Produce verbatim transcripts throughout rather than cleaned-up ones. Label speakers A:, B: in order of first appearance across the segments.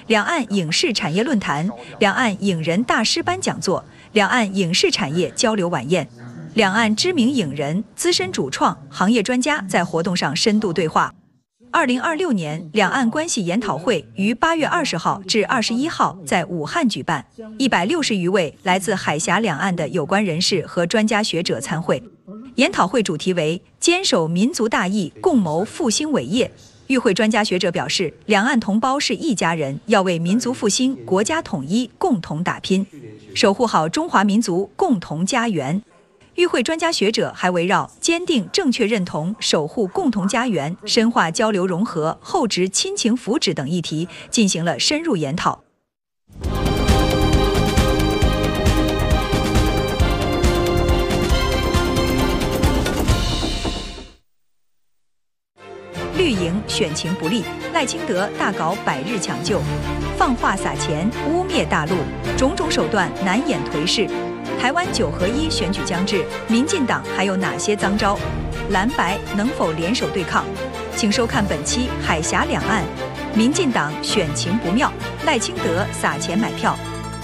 A: 两岸影视产业论坛、两岸影人大师班讲座、两岸影视产业交流晚宴。两岸知名影人、资深主创、行业专家在活动上深度对话。二零二六年两岸关系研讨会于八月二十号至二十一号在武汉举办，一百六十余位来自海峡两岸的有关人士和专家学者参会。研讨会主题为“坚守民族大义，共谋复兴伟业”。与会专家学者表示，两岸同胞是一家人，要为民族复兴、国家统一共同打拼，守护好中华民族共同家园。与会专家学者还围绕坚定正确认同、守护共同家园、深化交流融合、厚植亲情福祉等议题进行了深入研讨。绿营选情不利，赖清德大搞百日抢救，放话撒钱污蔑大陆，种种手段难掩颓势。台湾九合一选举将至，民进党还有哪些脏招？蓝白能否联手对抗？请收看本期《海峡两岸》，民进党选情不妙，赖清德撒钱买票。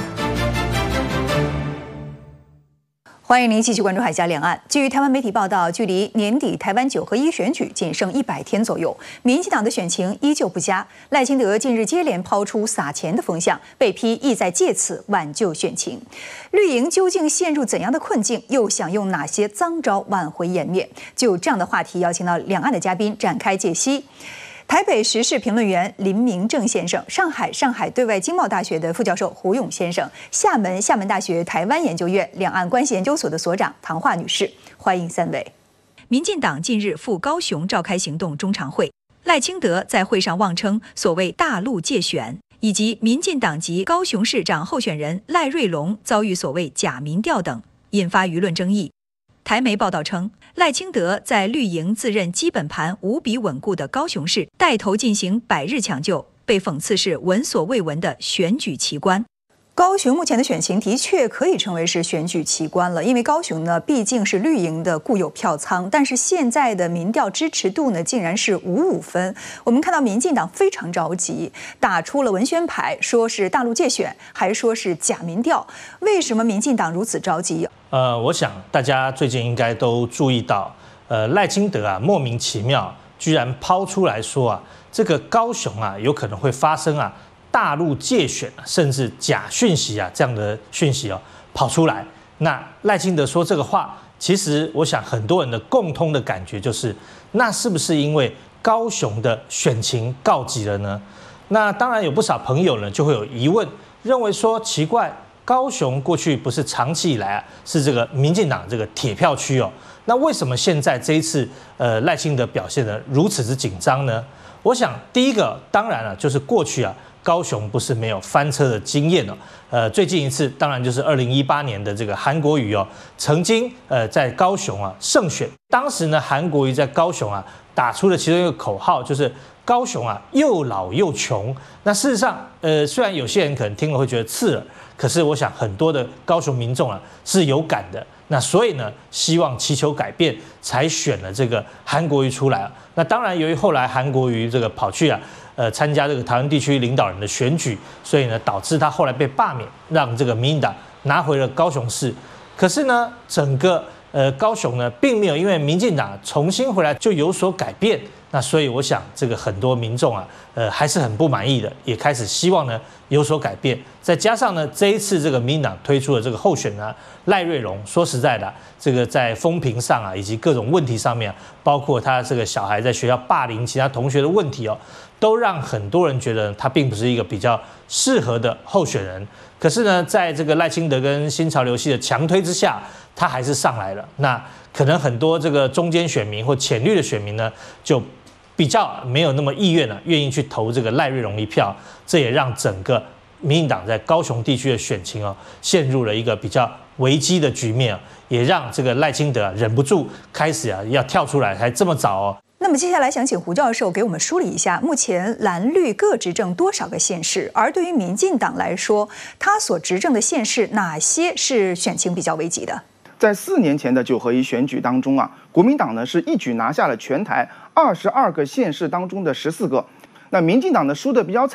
A: 欢迎您继续关注海峡两岸。据台湾媒体报道，距离年底台湾九合一选举仅剩一百天左右，民进党的选情依旧不佳。赖清德近日接连抛出撒钱的风向，被批意在借此挽救选情。绿营究竟陷入怎样的困境？又想用哪些脏招挽回颜面？就这样的话题，邀请到两岸的嘉宾展开解析。台北时事评论员林明正先生，上海上海对外经贸大学的副教授胡勇先生，厦门厦门大学台湾研究院两岸关系研究所的所长唐华女士，欢迎三位。民进党近日赴高雄召开行动中常会，赖清德在会上妄称所谓大陆借选，以及民进党籍高雄市长候选人赖瑞隆遭遇所谓假民调等，引发舆论争议。台媒报道称，赖清德在绿营自认基本盘无比稳固的高雄市带头进行百日抢救，被讽刺是闻所未闻的选举奇观。高雄目前的选情的确可以称为是选举奇观了，因为高雄呢毕竟是绿营的固有票仓，但是现在的民调支持度呢竟然是五五分。我们看到民进党非常着急，打出了文宣牌，说是大陆借选，还说是假民调。为什么民进党如此着急？
B: 呃，我想大家最近应该都注意到，呃，赖清德啊莫名其妙居然抛出来说啊，这个高雄啊有可能会发生啊。大陆借选甚至假讯息啊，这样的讯息哦跑出来。那赖清德说这个话，其实我想很多人的共通的感觉就是，那是不是因为高雄的选情告急了呢？那当然有不少朋友呢就会有疑问，认为说奇怪，高雄过去不是长期以来啊是这个民进党这个铁票区哦，那为什么现在这一次呃赖清德表现得如此之紧张呢？我想第一个当然了，就是过去啊。高雄不是没有翻车的经验哦，呃，最近一次当然就是二零一八年的这个韩国瑜哦，曾经呃在高雄啊胜选，当时呢韩国瑜在高雄啊打出了其中一个口号，就是高雄啊又老又穷。那事实上，呃，虽然有些人可能听了会觉得刺耳，可是我想很多的高雄民众啊是有感的。那所以呢，希望祈求改变，才选了这个韩国瑜出来啊。那当然，由于后来韩国瑜这个跑去啊，呃，参加这个台湾地区领导人的选举，所以呢，导致他后来被罢免，让这个民进党拿回了高雄市。可是呢，整个呃高雄呢，并没有因为民进党重新回来就有所改变。那所以我想，这个很多民众啊，呃，还是很不满意的，也开始希望呢有所改变。再加上呢，这一次这个民进党推出的这个候选人赖瑞隆，说实在的，这个在风评上啊，以及各种问题上面，包括他这个小孩在学校霸凌其他同学的问题哦，都让很多人觉得他并不是一个比较适合的候选人。可是呢，在这个赖清德跟新潮流系的强推之下，他还是上来了。那可能很多这个中间选民或浅绿的选民呢，就比较没有那么意愿了，愿意去投这个赖瑞隆一票，这也让整个民进党在高雄地区的选情哦，陷入了一个比较危机的局面，也让这个赖清德啊忍不住开始啊要跳出来，还这么早哦。
A: 那么接下来想请胡教授给我们梳理一下，目前蓝绿各执政多少个县市？而对于民进党来说，他所执政的县市哪些是选情比较危急的？
C: 在四年前的九合一选举当中啊，国民党呢是一举拿下了全台二十二个县市当中的十四个。那民进党呢输得比较惨，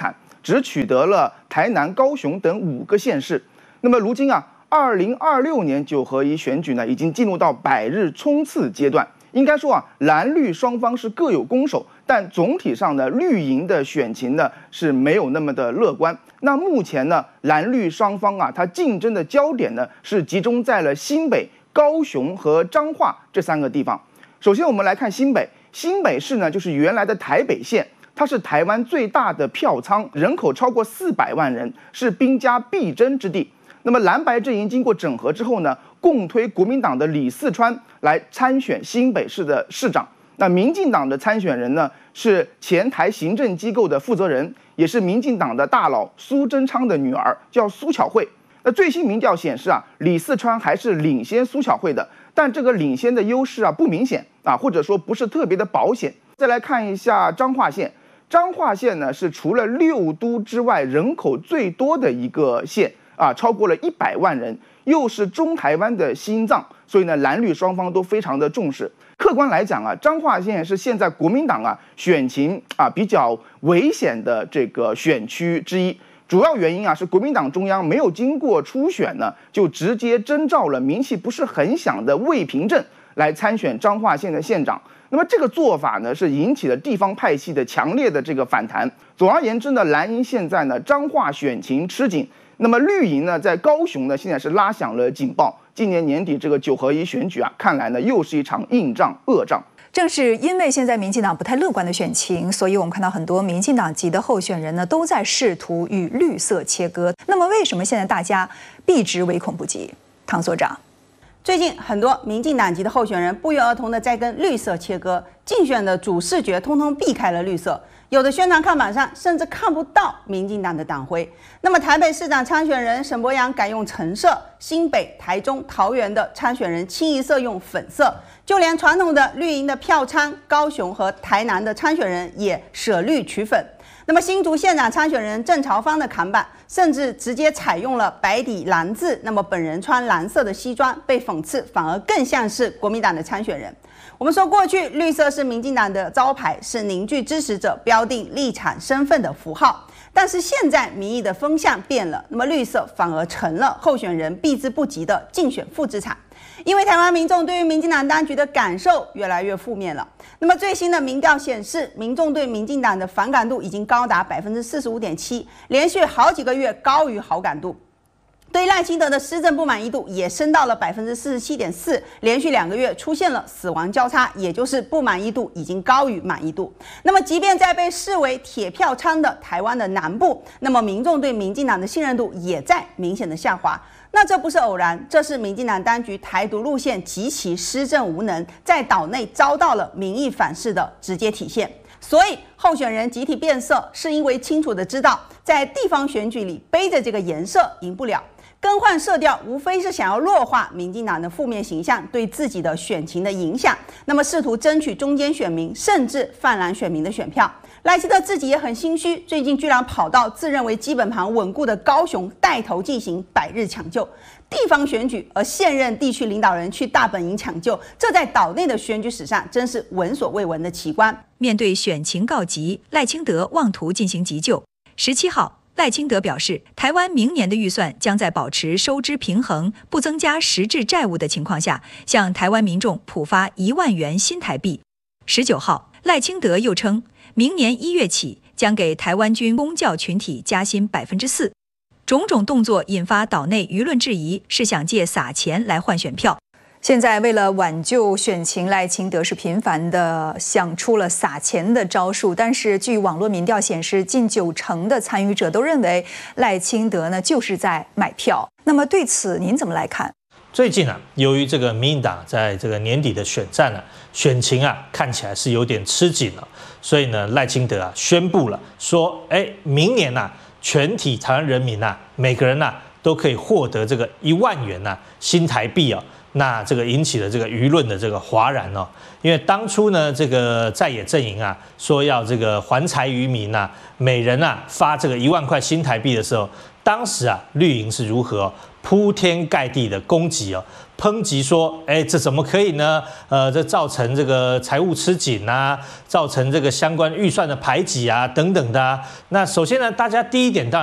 C: 只取得了台南、高雄等五个县市。那么如今啊，二零二六年九合一选举呢，已经进入到百日冲刺阶段。应该说啊，蓝绿双方是各有攻守，但总体上呢，绿营的选情呢是没有那么的乐观。那目前呢，蓝绿双方啊，它竞争的焦点呢是集中在了新北、高雄和彰化这三个地方。首先，我们来看新北，新北市呢就是原来的台北县，它是台湾最大的票仓，人口超过四百万人，是兵家必争之地。那么蓝白阵营经过整合之后呢，共推国民党的李四川来参选新北市的市长。那民进党的参选人呢是前台行政机构的负责人，也是民进党的大佬苏贞昌的女儿，叫苏巧慧。那最新民调显示啊，李四川还是领先苏巧慧的，但这个领先的优势啊不明显啊，或者说不是特别的保险。再来看一下彰化县，彰化县呢是除了六都之外人口最多的一个县。啊，超过了一百万人，又是中台湾的心脏，所以呢，蓝绿双方都非常的重视。客观来讲啊，彰化县是现在国民党啊选情啊比较危险的这个选区之一。主要原因啊是国民党中央没有经过初选呢，就直接征召了名气不是很响的魏平镇来参选彰化县的县长。那么这个做法呢，是引起了地方派系的强烈的这个反弹。总而言之呢，蓝营现在呢彰化选情吃紧。那么绿营呢，在高雄呢，现在是拉响了警报。今年年底这个九合一选举啊，看来呢又是一场硬仗、恶仗。
A: 正是因为现在民进党不太乐观的选情，所以我们看到很多民进党籍的候选人呢，都在试图与绿色切割。那么为什么现在大家避之唯恐不及？唐所长，
D: 最近很多民进党籍的候选人不约而同的在跟绿色切割，竞选的主视觉通通避开了绿色。有的宣传看板上甚至看不到民进党的党徽。那么台北市长参选人沈伯洋改用橙色，新北、台中、桃园的参选人清一色用粉色，就连传统的绿营的票仓高雄和台南的参选人也舍绿取粉。那么新竹县长参选人郑朝芳的看板甚至直接采用了白底蓝字，那么本人穿蓝色的西装，被讽刺反而更像是国民党的参选人。我们说过去绿色是民进党的招牌，是凝聚支持者、标定立场身份的符号。但是现在民意的风向变了，那么绿色反而成了候选人避之不及的竞选负资产。因为台湾民众对于民进党当局的感受越来越负面了。那么最新的民调显示，民众对民进党的反感度已经高达百分之四十五点七，连续好几个月高于好感度。对赖清德的施政不满意度也升到了百分之四十七点四，连续两个月出现了死亡交叉，也就是不满意度已经高于满意度。那么，即便在被视为铁票仓的台湾的南部，那么民众对民进党的信任度也在明显的下滑。那这不是偶然，这是民进党当局台独路线极其施政无能，在岛内遭到了民意反噬的直接体现。所以，候选人集体变色，是因为清楚的知道，在地方选举里背着这个颜色赢不了。更换色调，无非是想要弱化民进党的负面形象对自己的选情的影响，那么试图争取中间选民甚至泛蓝选民的选票。赖清德自己也很心虚，最近居然跑到自认为基本盘稳固的高雄带头进行百日抢救地方选举，而现任地区领导人去大本营抢救，这在岛内的选举史上真是闻所未闻的奇观。
A: 面对选情告急，赖清德妄图进行急救。十七号。赖清德表示，台湾明年的预算将在保持收支平衡、不增加实质债务的情况下，向台湾民众普发一万元新台币。十九号，赖清德又称，明年一月起将给台湾军公教群体加薪百分之四。种种动作引发岛内舆论质疑，是想借撒钱来换选票。现在为了挽救选情，赖清德是频繁的想出了撒钱的招数，但是据网络民调显示，近九成的参与者都认为赖清德呢就是在买票。那么对此您怎么来看？
B: 最近啊，由于这个民进党在这个年底的选战呢、啊，选情啊看起来是有点吃紧了，所以呢，赖清德啊宣布了说，哎，明年啊，全体台湾人民啊，每个人啊都可以获得这个一万元啊新台币啊。那这个引起了这个舆论的这个哗然哦，因为当初呢，这个在野阵营啊说要这个还财于民啊，每人啊发这个一万块新台币的时候，当时啊绿营是如何铺天盖地的攻击哦，抨击说，哎，这怎么可以呢？呃，这造成这个财务吃紧啊，造成这个相关预算的排挤啊，等等的啊。那首先呢，大家第一点当然。